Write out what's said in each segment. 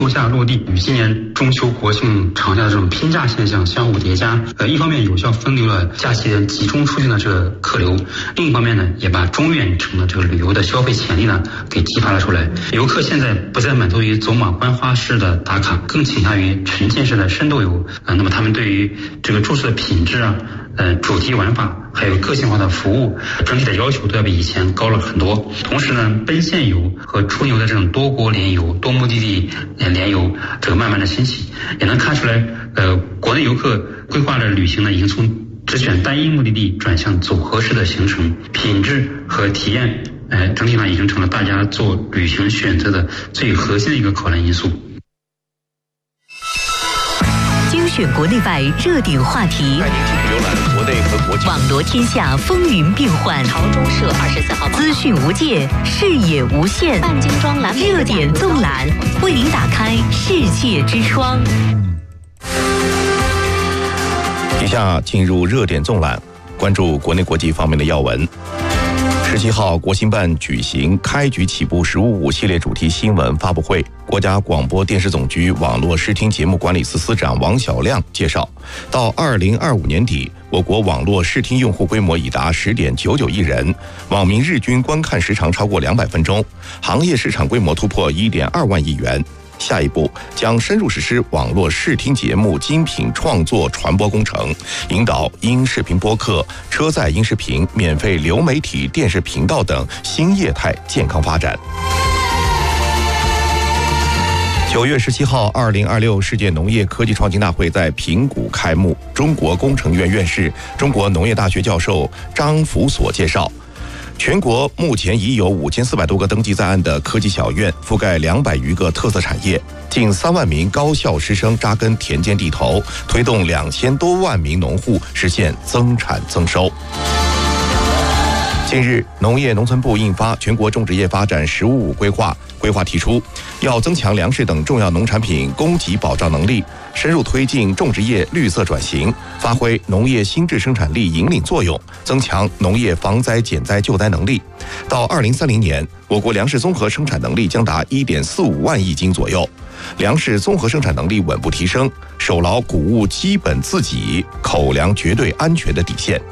落下落地与今年中秋国庆长假的这种拼假现象相互叠加，一方面有效分流了假期人集中出行的这个客流，另一方面呢，也把中远程的这个旅游的消费潜力呢给激发了出来。游客现在不再满足于走马观花式的打卡，更倾向于沉浸式的深度游。那么他们对于这个住宿的品质啊、主题玩法还有个性化的服务，整体的要求都要比以前高了很多。同时呢，奔现游和出游的这种多国联游、多目的地联游，这个慢慢的兴起，也能看出来，国内游客规划的旅行呢，已经从只选单一目的地转向组合式的行程，品质和体验，整体上已经成了大家做旅行选择的最核心的一个考量因素。 精选国内外热点话题， 带您继续浏览国内和国际。 网罗天下风云变幻。 朝中社24号资讯无界，视野无限。 半精装蓝热点纵览，为您打开世界之窗。 以下进入热点纵览，关注国内国际方面的要闻。17号，国新办举行开局起步“15+5”系列主题新闻发布会。国家广播电视总局网络视听节目管理司司长王晓亮介绍，到2025年底，我国网络视听用户规模已达10.99亿人，网民日均观看时长超过200分钟，行业市场规模突破1.2万亿元。下一步将深入实施网络视听节目精品创作传播工程，引导音视频播客、车载音视频、免费流媒体电视频道等新业态健康发展。9月17号，2026世界农业科技创新大会在平谷开幕。中国工程院院士、中国农业大学教授张福所介绍，全国目前已有5400多个登记在案的科技小院，覆盖200余个特色产业，近3万名高校师生扎根田间地头，推动2000多万名农户实现增产增收。近日，农业农村部印发《全国种植业发展15+5规划》，规划提出，要增强粮食等重要农产品供给保障能力，深入推进种植业绿色转型，发挥农业新质生产力引领作用，增强农业防灾减灾救灾能力。到2030年，我国粮食综合生产能力将达1.45万亿斤左右，粮食综合生产能力稳步提升，守牢谷物基本自给、口粮绝对安全的底线。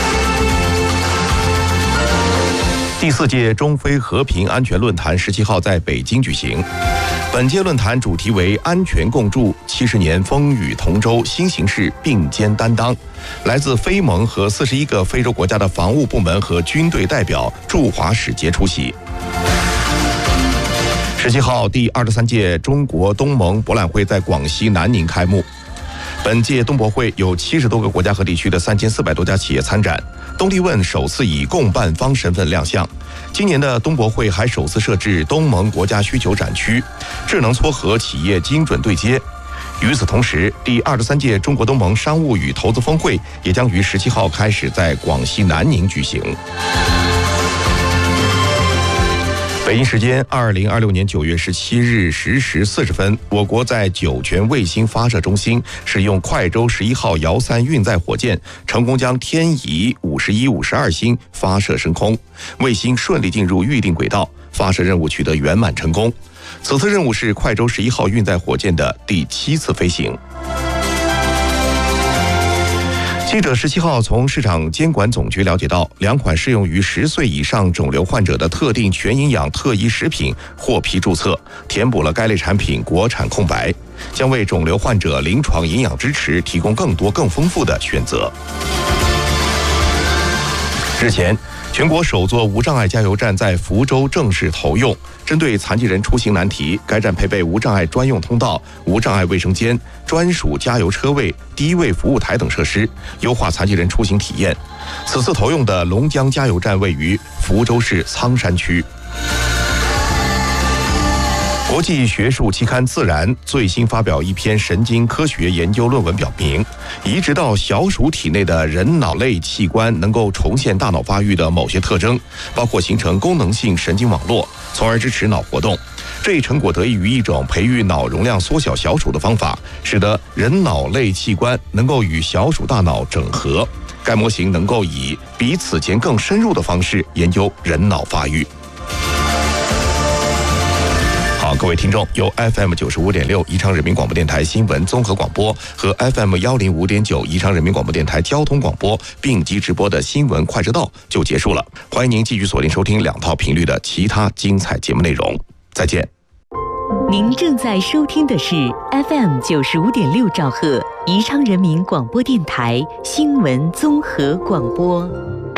第4届中非和平安全论坛17号在北京举行。本届论坛主题为安全共筑，70年风雨同舟，新形势并肩担当。来自非盟和41个非洲国家的防务部门和军队代表驻华使节出席。17号，第23届中国东盟博览会在广西南宁开幕。本届东博会有70多个国家和地区的3400多家企业参展，东帝汶首次以共办方身份亮相。今年的东博会还首次设置东盟国家需求展区，智能撮合企业精准对接。与此同时，第23届中国东盟商务与投资峰会也将于17号开始在广西南宁举行。北京时间2026年9月17日10时40分，我国在酒泉卫星发射中心使用快舟11号遥3运载火箭，成功将天仪51、52星发射升空，卫星顺利进入预定轨道，发射任务取得圆满成功。此次任务是快舟11号运载火箭的第7次飞行。记者17号从市场监管总局了解到，2款适用于10岁以上肿瘤患者的特定全营养特医食品获批注册，填补了该类产品国产空白，将为肿瘤患者临床营养支持提供更多更丰富的选择。日前，全国首座无障碍加油站在福州正式投用。针对残疾人出行难题，该站配备无障碍专用通道、无障碍卫生间、专属加油车位、低位服务台等设施，优化残疾人出行体验。此次投用的龙江加油站位于福州市苍山区。国际学术期刊《自然》最新发表一篇神经科学研究论文，表明，移植到小鼠体内的人脑类器官能够重现大脑发育的某些特征，包括形成功能性神经网络，从而支持脑活动。这一成果得益于一种培育脑容量缩小小鼠的方法，使得人脑类器官能够与小鼠大脑整合。该模型能够以比此前更深入的方式研究人脑发育。好， 各位听众，由 FM 95.6宜昌人民广播电台新闻综合广播和 FM 105.9宜昌人民广播电台交通广播并机直播的新闻快车道就结束了。欢迎您继续锁定收听2套频率的其他精彩节目内容。再见。 您正在收听的是 FM 95.6兆赫宜昌人民广播电台新闻综合广播。